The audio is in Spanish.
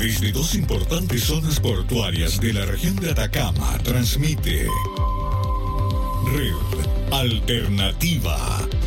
Desde dos importantes zonas portuarias de la región de Atacama transmite Red Alternativa